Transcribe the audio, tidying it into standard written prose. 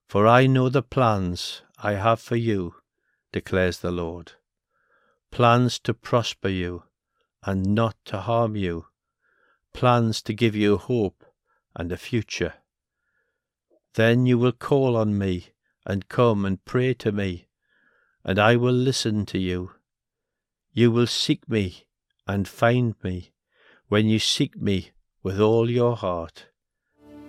For I know the plans I have for you, declares the Lord. Plans to prosper you and not to harm you. Plans to give you hope and a future. Then you will call on me and come and pray to me, and I will listen to you. You will seek me and find me when you seek me with all your heart.